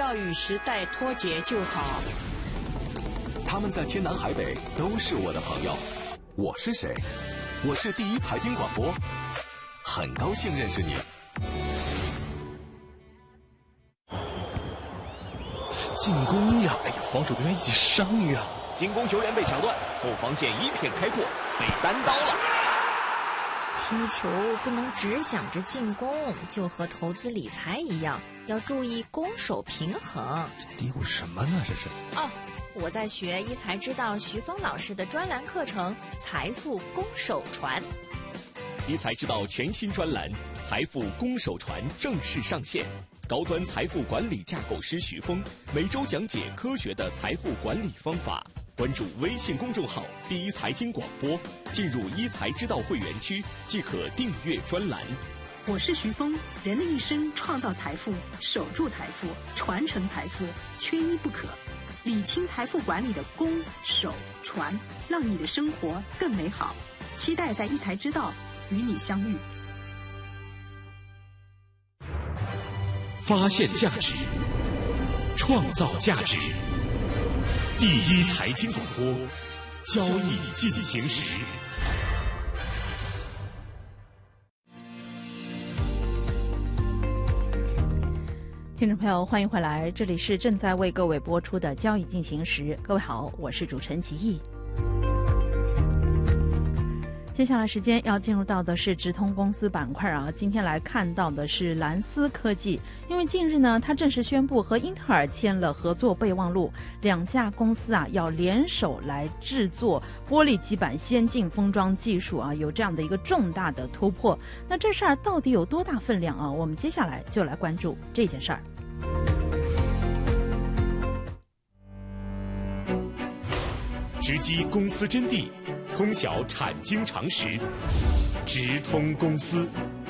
要与时代脱节就好。 他们在天南海北都是我的朋友。我是谁？我是第一财经广播，很高兴认识你。 进攻呀！哎呀，防守队员一起上呀！ 进攻球员被抢断，后防线一片开阔，被单刀了。 踢球不能只想着进攻，就和投资理财一样，要注意攻守平衡。 这嘀咕什么呢？这是哦，我在学一财之道徐峰老师的专栏课程《财富攻守传》。 一财之道全新专栏《财富攻守传》正式上线。高端财富管理架构师徐峰每周讲解科学的财富管理方法。关注微信公众号“第一财经广播”，进入一财之道会员区即可订阅专栏。 我是徐峰，人的一生创造财富、守住财富、传承财富，缺一不可。理清财富管理的攻、守、传，让你的生活更美好。期待在一财之道与你相遇。 发现价值，创造价值。第一财经广播，交易进行时。 听众朋友，欢迎回来，这里是正在为各位播出的交易进行时。各位好，我是主持人齐毅。接下来时间要进入到的是直通公司板块啊，今天来看到的是蓝思科技，因为近日呢，它正式宣布和英特尔签了合作备忘录，两家公司啊要联手来制作玻璃基板先进封装技术啊，有这样的一个重大的突破。那这事儿到底有多大分量啊？我们接下来就来关注这件事儿。 直击公司真谛，通晓产经常识，直通公司。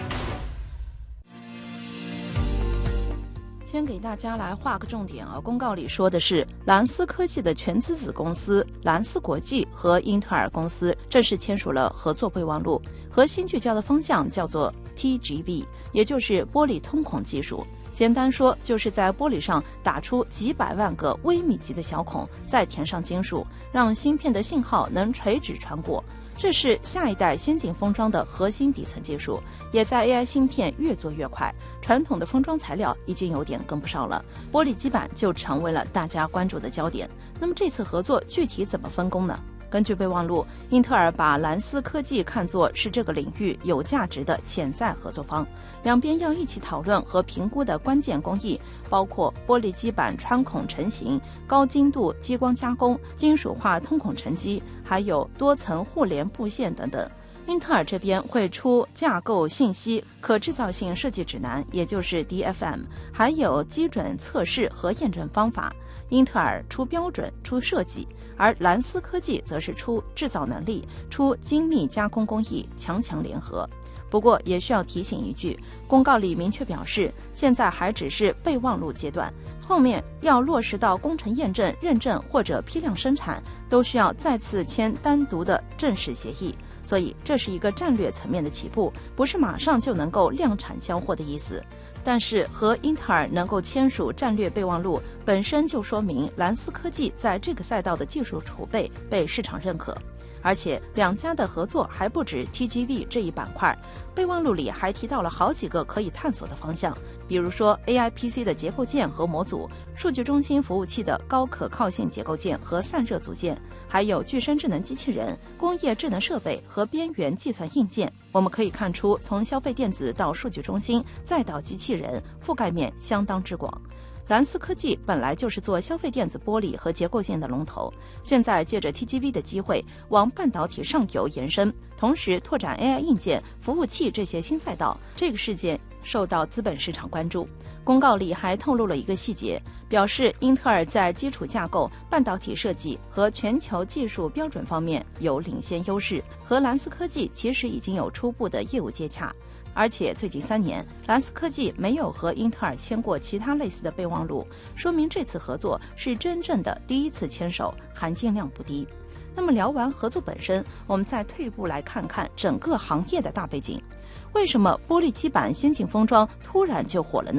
先给大家来画个重点啊，公告里说的是蓝思科技的全资子公司蓝思国际和英特尔公司正式签署了合作备忘录，核心聚焦的方向叫做 TGV， 也就是玻璃通孔技术。简单说，就是在玻璃上打出几百万个微米级的小孔，再填上金属，让芯片的信号能垂直传过。这是下一代先进封装的核心底层技术，也在 AI 芯片越做越快，传统的封装材料已经有点跟不上了，玻璃基板就成为了大家关注的焦点。那么这次合作具体怎么分工呢？根据备忘录，英特尔把蓝思科技看作是这个领域有价值的潜在合作方，两边要一起讨论和评估的关键工艺包括玻璃基板穿孔成型、高精度激光加工、金属化通孔沉积，还有多层互联布线等等。英特尔这边会出架构信息可制造性设计指南，也就是 DFM， 还有基准测试和验证方法。英特尔出标准、出设计，而蓝思科技则是出制造能力、出精密加工工艺，强联合。不过也需要提醒一句，公告里明确表示，现在还只是备忘录阶段，后面要落实到工程验证、认证或者批量生产，都需要再次签单独的正式协议。所以这是一个战略层面的起步，不是马上就能够量产交货的意思。但是和英特尔能够签署战略备忘录，本身就说明蓝思科技在这个赛道的技术储备被市场认可。而且两家的合作还不止 TGV 这一板块，备忘录里还提到了好几个可以探索的方向，比如说 AI PC 的结构件和模组，数据中心服务器的高可靠性结构件和散热组件，还有具身智能机器人、工业智能设备和边缘计算硬件。我们可以看出，从消费电子到数据中心再到机器人，覆盖面相当之广。蓝思科技本来就是做消费电子玻璃和结构件的龙头，现在借着 TGV 的机会往半导体上游延伸，同时拓展 AI 硬件、服务器这些新赛道。这个事件受到资本市场关注。公告里还透露了一个细节，表示英特尔在基础架构、半导体设计和全球技术标准方面有领先优势，和蓝思科技其实已经有初步的业务接洽。而且最近3年，蓝思科技没有和英特尔签过其他类似的备忘录，说明这次合作是真正的第一次牵手，含金量不低。那么聊完合作本身，我们再退一步来看看整个行业的大背景。为什么玻璃基板先进封装突然就火了呢？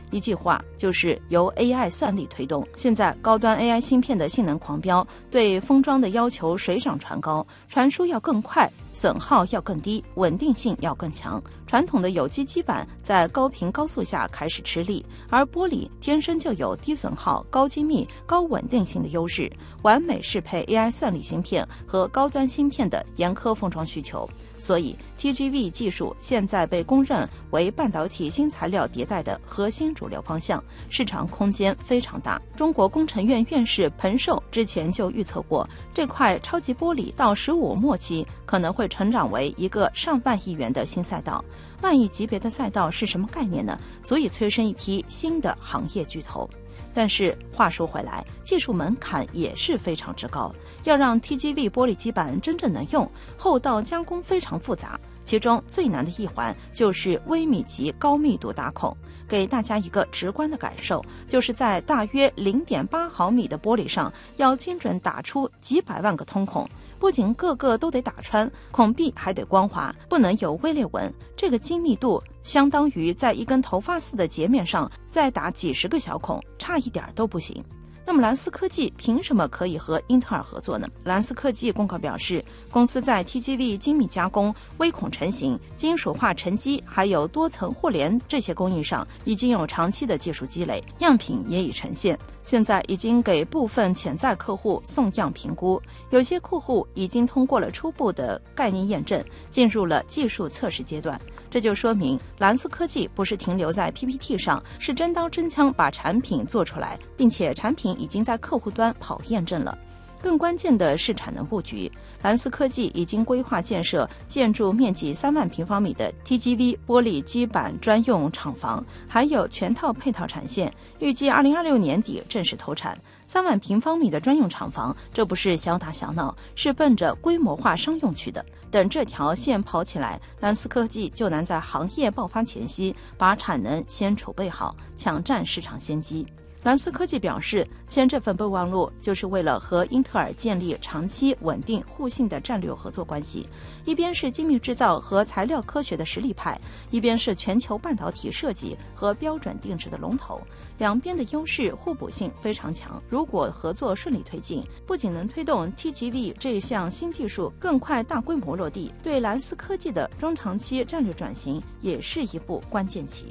一句话就是由 AI 算力推动。现在高端 AI 芯片的性能狂飙，对封装的要求水涨船高，传输要更快，损耗要更低，稳定性要更强。传统的有机基板在高频高速下开始吃力，而玻璃天生就有低损耗、高精密、高稳定性的优势，完美适配 AI 算力芯片和高端芯片的严苛封装需求。所以 TGV 技术现在被公认为半导体新材料迭代的核心主流方向，市场空间非常大。中国工程院院士彭寿之前就预测过，这块超级玻璃到15末期可能会成长为一个上万亿元的新赛道。万亿级别的赛道是什么概念呢？足以催生一批新的行业巨头。但是话说回来，技术门槛也是非常之高，要让 TGV 玻璃基板真正能用，后道加工非常复杂，其中最难的一环就是微米级高密度打孔。给大家一个直观的感受，就是在大约 0.8 毫米的玻璃上要精准打出几百万个通孔，不仅个个都得打穿，孔壁还得光滑，不能有微裂纹。这个精密度相当于在一根头发丝的截面上再打几十个小孔，差一点都不行。那么蓝思科技凭什么可以和英特尔合作呢？蓝思科技公告表示，公司在 TGV 精密加工、微孔成型、金属化沉积还有多层互联这些工艺上已经有长期的技术积累，样品也已呈现，现在已经给部分潜在客户送样评估，有些客户已经通过了初步的概念验证，进入了技术测试阶段。这就说明蓝思科技不是停留在 PPT 上，是真刀真枪把产品做出来，并且产品已经在客户端跑验证了。更关键的是产能布局，蓝思科技已经规划建设建筑面积3万平方米的 TGV 玻璃基板专用厂房，还有全套配套产线，预计2026年底正式投产。3万平方米的专用厂房，这不是小打小闹，是奔着规模化商用去的。等这条线跑起来，蓝思科技就能在行业爆发前夕把产能先储备好，抢占市场先机。蓝思科技表示，签这份备忘录就是为了和英特尔建立长期稳定互信的战略合作关系，一边是精密制造和材料科学的实力派，一边是全球半导体设计和标准定制的龙头，两边的优势互补性非常强。如果合作顺利推进，不仅能推动 TGV 这项新技术更快大规模落地，对蓝思科技的中长期战略转型也是一步关键棋。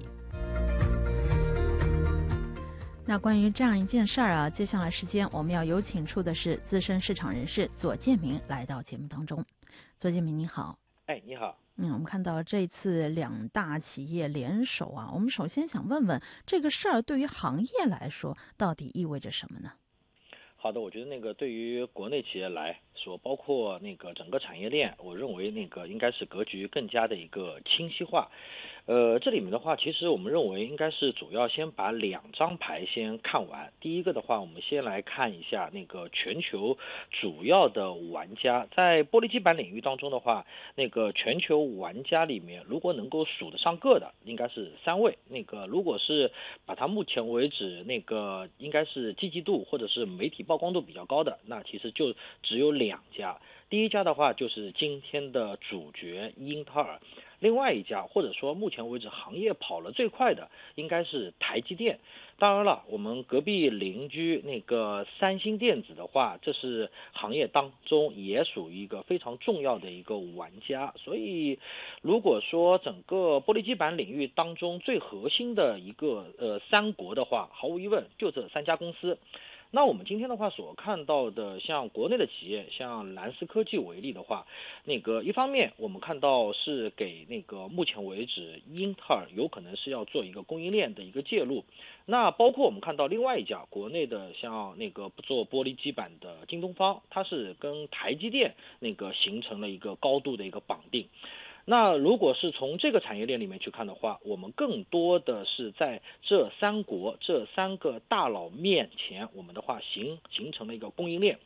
那关于这样一件事儿啊，接下来时间我们要有请出的是资深市场人士左建明来到节目当中。左建明你好。 你好。 我们看到这次2大企业联手啊，我们首先想问问这个事儿对于行业来说到底意味着什么呢？ 好的，我觉得对于国内企业来说，包括整个产业链，我认为应该是格局更加的一个清晰化。这里面的话，其实我们认为应该是主要先把2张牌先看完。第一个的话，我们先来看一下全球主要的玩家，在玻璃基板领域当中的话，全球玩家里面，如果能够数得上个的，应该是3位。如果是把它目前为止应该是积极度或者是媒体曝光度比较高的，那其实就只有2家。第一家的话就是今天的主角英特尔，另外一家或者说目前为止行业跑了最快的应该是台积电。当然了，我们隔壁邻居三星电子的话，这是行业当中也属于一个非常重要的一个玩家。所以如果说整个玻璃基板领域当中最核心的一个3国的话，毫无疑问就这3家公司。那我们今天的话所看到的，像国内的企业，像蓝思科技为例的话，一方面我们看到是给目前为止英特尔有可能是要做一个供应链的一个介入。那包括我们看到另外一家国内的像做玻璃基板的京东方，它是跟台积电形成了一个高度的一个绑定。那如果是从这个产业链里面去看的话，我们更多的是在这3国这3个大佬面前，我们的话形成了一个供应链。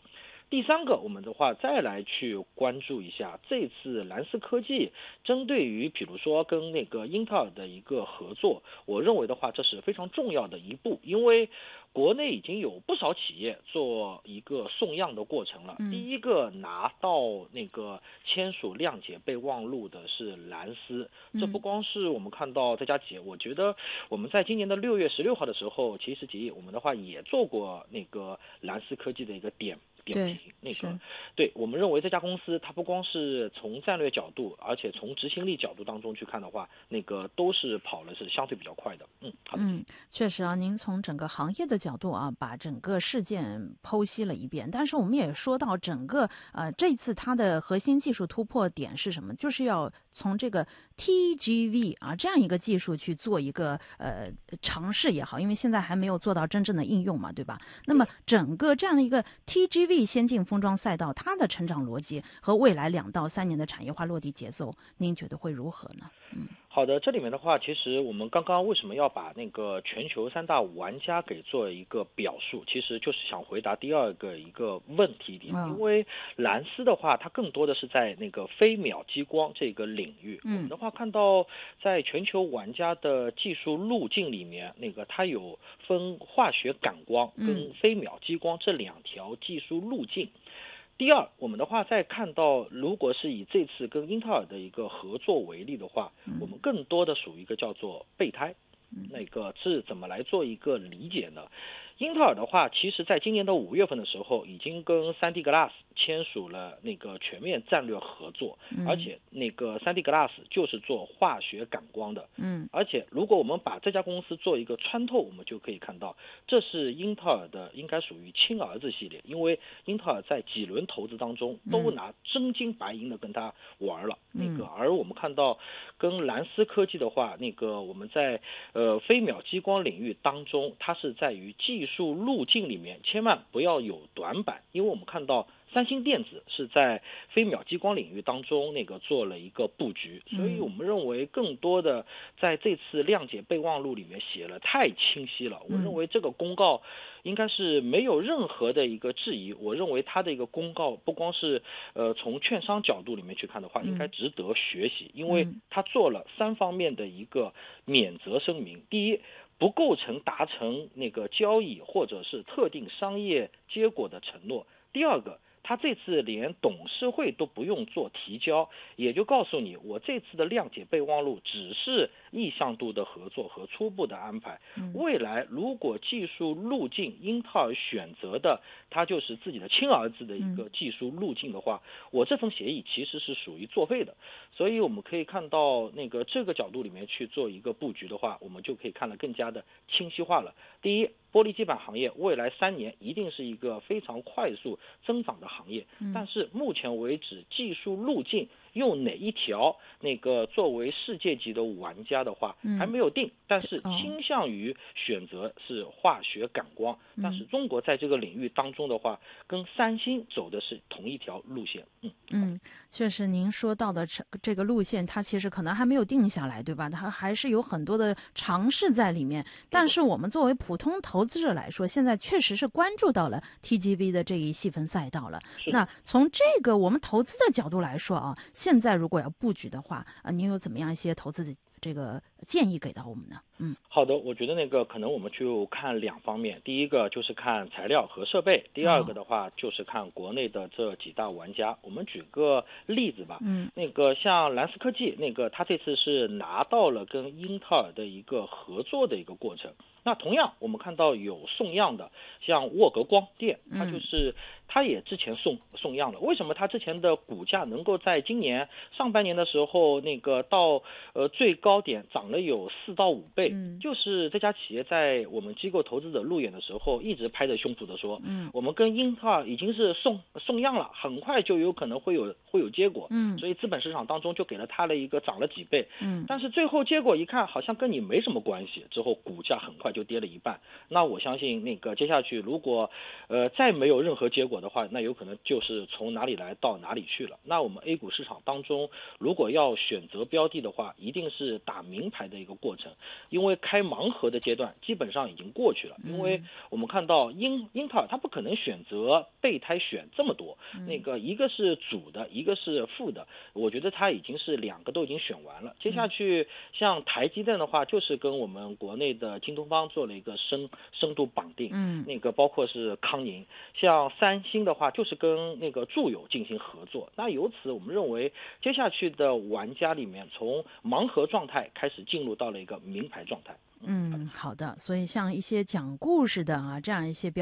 第三个，我们的话再来去关注一下这次蓝思科技针对于比如说跟那个英特尔的一个合作，我认为的话这是非常重要的一步，因为国内已经有不少企业做一个送样的过程了。第一个拿到那个签署谅解备忘录的是蓝思，这不光是我们看到这家企业，我觉得我们在今年的6月16号的时候，其实我们的话也做过那个蓝思科技的一个点评，那个对我们认为这家公司它不光是从战略角度，而且从执行力角度当中去看的话，那个都是跑的是相对比较快的。好的。 确实啊，您从整个行业的角度啊，把整个事件剖析了一遍。但是我们也说到整个这次它的核心技术突破点是什么？就是要从这个 TGV 啊这样一个技术去做一个尝试也好，因为现在还没有做到真正的应用嘛，对吧？那么整个这样的一个 TGV 先进封装赛道，它的成长逻辑和未来2到3年的产业化落地节奏，您觉得会如何呢？ 好的，这里面的话，其实我们刚刚为什么要把那个全球3大玩家给做一个表述，其实就是想回答第二个一个问题点，因为蓝思的话，它更多的是在那个飞秒激光这个领域。我们的话看到，在全球玩家的技术路径里面，那个它有分化学感光跟飞秒激光这2条技术路径。第二，我们的话再看到，如果是以这次跟英特尔的一个合作为例的话，我们更多的属于一个叫做备胎，那个是怎么来做一个理解呢？英特尔的话，其实在今年的5月份的时候，已经跟3D Glass 签署了那个全面战略合作，而且那个3D Glass 就是做化学感光的，而且如果我们把这家公司做一个穿透，我们就可以看到，这是英特尔的应该属于亲儿子系列，因为英特尔在几轮投资当中都拿真金白银的跟他玩了，那个而我们看到跟蓝思科技的话，那个我们在飞秒激光领域当中，它是在于技术路径里面千万不要有短板，因为我们看到三星电子是在飞秒激光领域当中那个做了一个布局，所以我们认为更多的在这次谅解备忘录里面写了太清晰了，我认为这个公告应该是没有任何的一个质疑，我认为它的一个公告不光是从券商角度里面去看的话，应该值得学习，因为它做了3方面的一个免责声明。第一，不构成达成那个交易或者是特定商业结果的承诺。第二个，他这次连董事会都不用做提交，也就告诉你，我这次的谅解备忘录只是意向度的合作和初步的安排。未来如果技术路径英特尔选择的，它就是自己的亲儿子的一个技术路径的话，我这份协议其实是属于作废的。所以我们可以看到那个这个角度里面去做一个布局的话，我们就可以看得更加的清晰化了。第一，玻璃基板行业未来3年一定是一个非常快速增长的行业，但是目前为止技术路径用哪一条那个作为世界级的玩家的话还没有定，但是倾向于选择是化学感光，但是中国在这个领域当中的话，跟三星走的是同一条路线。 确实您说到的这个路线，它其实可能还没有定下来，对吧？它还是有很多的尝试在里面。但是我们作为普通投资者来说，现在确实是关注到了 TGV 的这一细分赛道了。那从这个我们投资的角度来说啊，现在如果要布局的话，您有怎么样一些投资的这个建议给到我们呢？ 好的，我觉得那个可能我们就看2方面，第一个就是看材料和设备，第二个的话就是看国内的这几大玩家。我们举个例子吧，那个像蓝思科技，那个他这次是拿到了跟英特尔的一个合作的一个过程。那同样我们看到有送样的，像沃格光电，它也之前送样了。为什么它之前的股价能够在今年上半年的时候那个到最高点涨了有4到5倍？就是这家企业在我们机构投资者路演的时候一直拍着胸脯的说，我们跟英特尔已经是送样了，很快就有可能会有结果。所以资本市场当中就给了它的一个涨了几倍。但是最后结果一看，好像跟你没什么关系，之后股价很快就跌了一半。那我相信那个接下去如果再没有任何结果的话，那有可能就是从哪里来到哪里去了。那我们 A 股市场当中，如果要选择标的的话，一定是打明牌牌的一个过程，因为开盲盒的阶段基本上已经过去了，因为我们看到英特尔它不可能选择备胎选这么多，那个一个是主的，一个是副的，我觉得它已经是2个都已经选完了。接下去像台积电的话，就是跟我们国内的京东方做了一个深度绑定，那个包括是康宁，像三星的话就是跟那个住友进行合作。那由此我们认为接下去的玩家里面，从盲盒状态开始进入到了一个名牌状态。 好的，所以像一些讲故事的这样一些